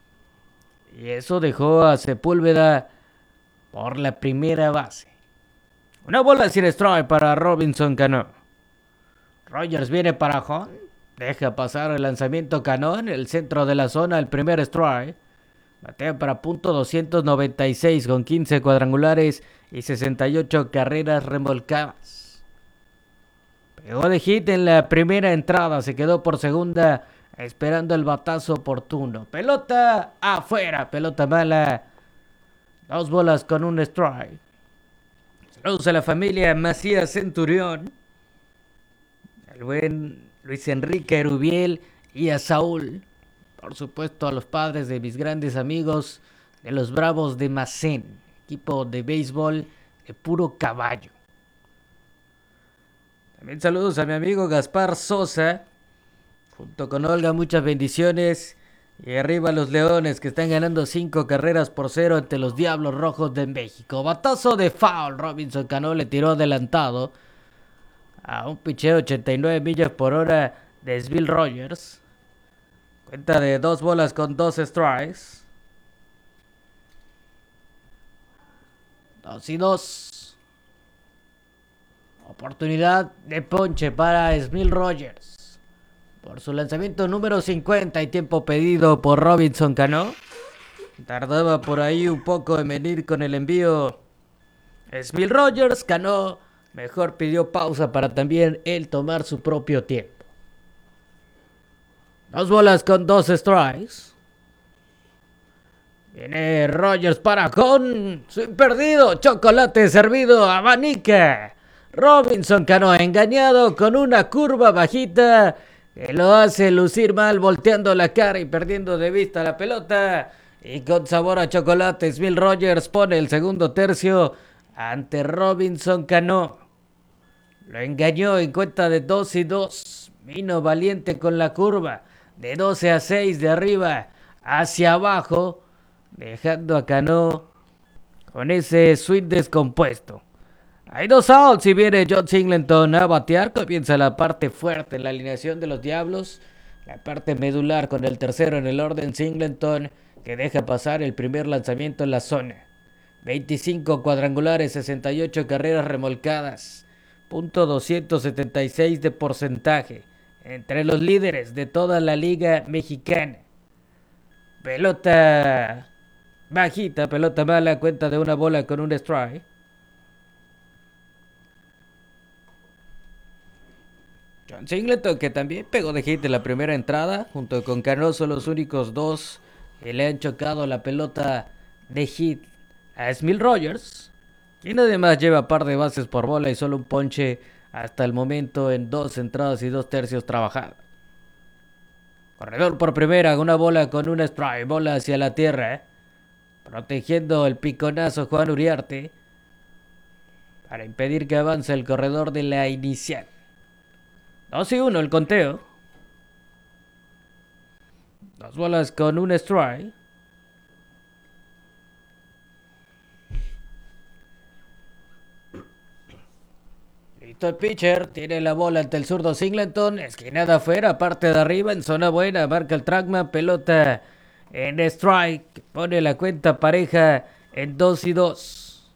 S1: Y eso dejó a Sepúlveda por la primera base. Una bola sin strike para Robinson Cano. Rogers viene para Jon. Deja pasar el lanzamiento Cano en el centro de la zona. El primer strike. Batea para punto doscientos noventa y seis con quince cuadrangulares y sesenta y ocho carreras remolcadas. Pegó de hit en la primera entrada. Se quedó por segunda esperando el batazo oportuno. Pelota afuera. Pelota mala. Dos bolas con un strike. Saludos a la familia Macías Centurión. El buen Luis Enrique Erubiel y a Saúl. Por supuesto a los padres de mis grandes amigos de los Bravos de Macén. Equipo de béisbol de puro caballo. También saludos a mi amigo Gaspar Sosa. Junto con Olga, muchas bendiciones. Y arriba los Leones, que están ganando cinco carreras por cero ante los Diablos Rojos de México. Batazo de foul. Robinson Cano le tiró adelantado a un picheo ochenta y nueve millas por hora de Smil Rogers. Cuenta de dos bolas con dos strikes. Dos y dos. Oportunidad de ponche para Smil Rogers. Por su lanzamiento número cincuenta y tiempo pedido por Robinson Cano. Tardaba por ahí un poco en venir con el envío Smil Rogers. Cano mejor pidió pausa para también él tomar su propio tiempo. Dos bolas con dos strikes. Viene Rogers para Jon. Swing perdido. Chocolate servido. Abanica. Robinson Cano engañado con una curva bajita que lo hace lucir mal, volteando la cara y perdiendo de vista la pelota. Y con sabor a chocolate, Smil Rogers pone el segundo tercio ante Robinson Cano. Lo engañó en cuenta de dos y dos. Vino valiente con la curva. De doce a seis de arriba hacia abajo. Dejando a Cano con ese swing descompuesto. Hay dos outs y viene John Singleton a batear. Comienza la parte fuerte en la alineación de los Diablos. La parte medular con el tercero en el orden. Singleton, que deja pasar el primer lanzamiento en la zona. veinticinco cuadrangulares, sesenta y ocho carreras remolcadas. Punto doscientos setenta y seis de porcentaje. Entre los líderes de toda la liga mexicana. Pelota bajita, pelota mala. Cuenta de una bola con un strike. John Singleton, que también pegó de hit en la primera entrada, junto con Cano, son los únicos dos que le han chocado la pelota de hit a Smil Rogers, quien además lleva par de bases por bola y solo un ponche hasta el momento en dos entradas y dos tercios trabajadas. Corredor por primera, una bola con una strike, bola hacia la tierra, ¿eh? Protegiendo el piconazo Juan Uriarte para impedir que avance el corredor de la inicial. dos y uno el conteo. Dos bolas con un strike. Listo el pitcher. Tiene la bola ante el zurdo Singleton. Esquinada afuera, parte de arriba, en zona buena. Marca el trackman. Pelota en strike. Pone la cuenta pareja en dos y dos.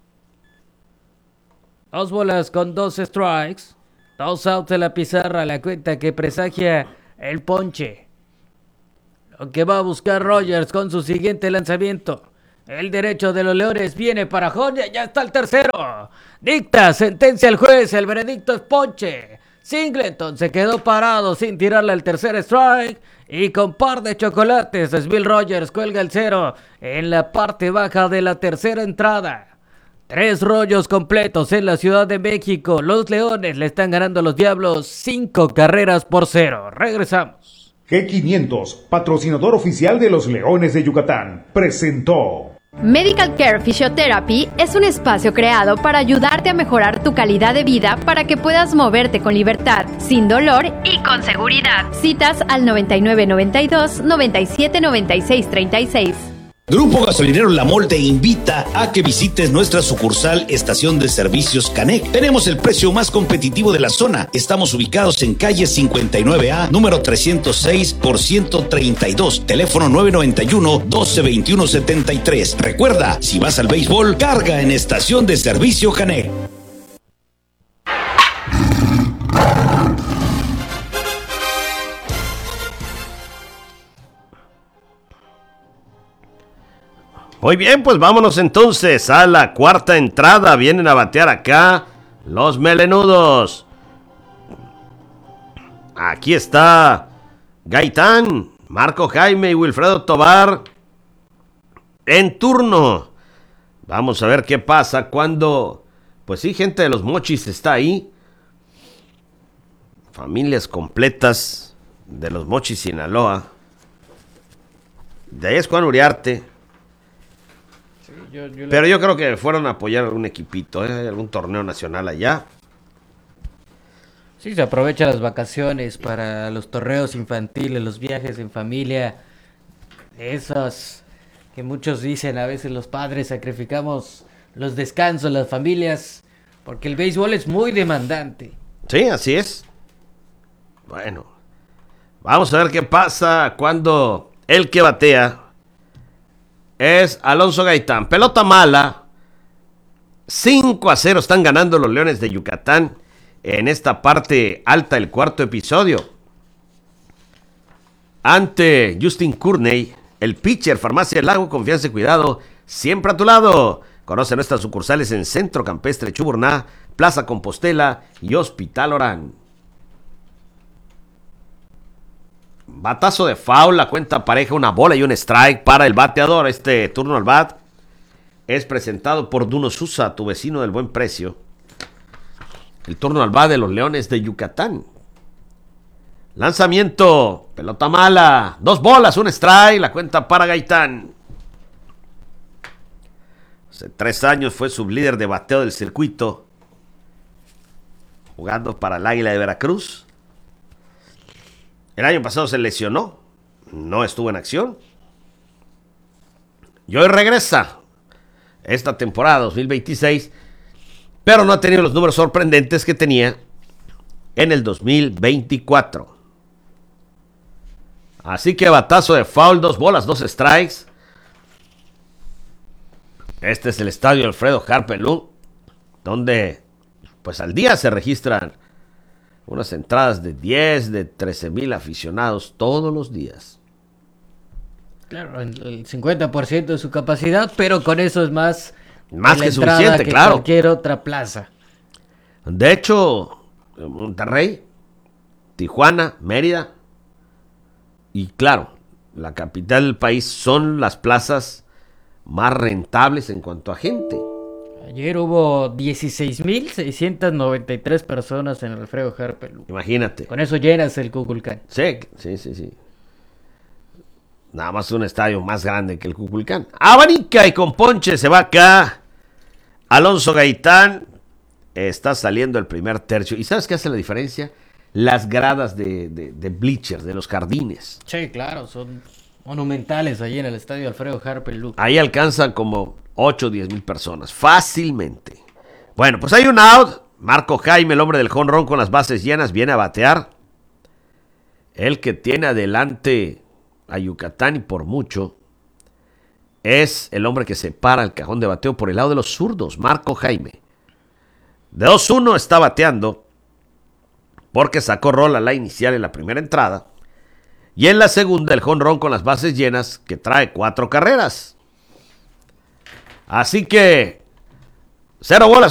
S1: Dos bolas con dos strikes. Dos outs en la pizarra. La cuenta que presagia el ponche. Lo que va a buscar Rogers con su siguiente lanzamiento. El derecho de los Leones viene para Jonia. Ya está el tercero. Dicta sentencia el juez. El veredicto es ponche. Singleton se quedó parado sin tirarle el tercer strike. Y con par de chocolates, Bill Rogers cuelga el cero en la parte baja de la tercera entrada. Tres rollos completos en la Ciudad de México. Los Leones le están ganando a los Diablos cinco carreras por cero. Regresamos.
S3: G quinientos, patrocinador oficial de los Leones de Yucatán, presentó.
S18: Medical Care Physiotherapy es un espacio creado para ayudarte a mejorar tu calidad de vida para que puedas moverte con libertad, sin dolor y con seguridad. Citas al noventa y nueve noventa y dos, noventa y siete noventa y seis treinta y seis.
S6: Grupo Gasolinero La Mol te invita a que visites nuestra sucursal Estación de Servicios Canec. Tenemos el precio más competitivo de la zona. Estamos ubicados en calle cincuenta y nueve A, número trescientos seis por ciento treinta y dos. Teléfono nueve noventa y uno, doce veintiuno setenta y tres. Recuerda, si vas al béisbol, carga en Estación de Servicio Canec.
S2: Muy bien, pues vámonos entonces a la cuarta entrada. Vienen a batear acá los melenudos. Aquí está Gaitán, Marco Jaime y Wilfredo Tovar en turno. Vamos a ver qué pasa cuando, pues sí, gente de los Mochis está ahí. Familias completas de los Mochis Sinaloa. De ahí es Juan Uriarte.
S1: Yo, yo
S2: Pero yo creo que fueron a apoyar algún equipito, ¿eh? Algún torneo nacional allá.
S1: Sí, se aprovecha las vacaciones para los torneos infantiles, los viajes en familia. Esos que muchos dicen, a veces los padres sacrificamos los descansos, las familias, porque el béisbol es muy demandante.
S2: Sí, así es. Bueno, vamos a ver qué pasa cuando el que batea es Alonso Gaitán. Pelota mala. cinco a cero están ganando los Leones de Yucatán en esta parte alta del cuarto episodio. Ante Justin Courtney, el pitcher, Farmacia del Lago, confianza y cuidado, siempre a tu lado. Conoce nuestras sucursales en Centro Campestre Chuburná, Plaza Compostela y Hospital Orán. Batazo de foul, la cuenta pareja, una bola y un strike para el bateador. Este turno al bat es presentado por Duno Susa, tu vecino del buen precio. El turno al bat de los Leones de Yucatán. Lanzamiento, pelota mala, dos bolas, un strike, la cuenta para Gaitán. Hace tres años fue sublíder de bateo del circuito, jugando para el Águila de Veracruz. El año pasado se lesionó, no estuvo en acción. Y hoy regresa esta temporada dos mil veintiséis, pero no ha tenido los números sorprendentes que tenía en el dos mil veinticuatro. Así que batazo de foul, dos bolas, dos strikes. Este es el estadio Alfredo Harper Lund, donde pues al día se registran unas entradas de diez, de trece mil aficionados todos los días.
S1: Claro, el cincuenta por ciento de su capacidad, pero con eso es más,
S2: más que suficiente,
S1: que
S2: claro.
S1: Cualquier otra plaza.
S2: De hecho, Monterrey, Tijuana, Mérida y claro, la capital del país son las plazas más rentables en cuanto a gente.
S1: Ayer hubo dieciséis mil seiscientas noventa y tres personas en el Alfredo Harper Lund.
S2: Imagínate.
S1: Con eso llenas el Cuculcán.
S2: Sí, sí, sí, sí. Nada más un estadio más grande que el Cuculcán. Abanica y con ponche se va acá. Alonso Gaitán está saliendo el primer tercio. ¿Y sabes qué hace la diferencia? Las gradas de, de, de bleachers, de los jardines.
S1: Sí, claro, son monumentales allí en el estadio Alfredo Harper Lund.
S2: Ahí alcanzan como ocho o diez mil personas, fácilmente. Bueno, pues hay un out. Marco Jaime, el hombre del jonrón con las bases llenas, viene a batear. El que tiene adelante a Yucatán y por mucho. es el hombre que separa el cajón de bateo por el lado de los zurdos, Marco Jaime. De dos uno está bateando porque sacó rola la inicial en la primera entrada. Y en la segunda el jonrón con las bases llenas que trae cuatro carreras. Así que cero bolas.